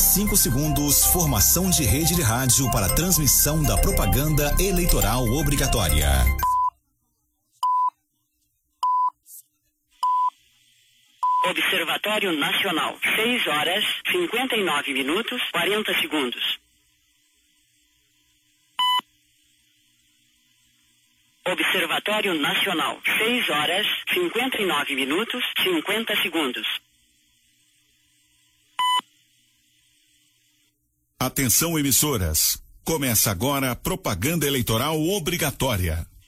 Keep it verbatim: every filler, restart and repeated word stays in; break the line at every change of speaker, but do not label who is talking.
cinco segundos, formação de rede de rádio para transmissão da propaganda eleitoral obrigatória.
Observatório Nacional, seis horas, cinquenta e nove minutos, quarenta segundos. Observatório Nacional, seis horas, cinquenta e nove minutos, cinquenta segundos.
Atenção, emissoras. Começa agora a propaganda eleitoral obrigatória.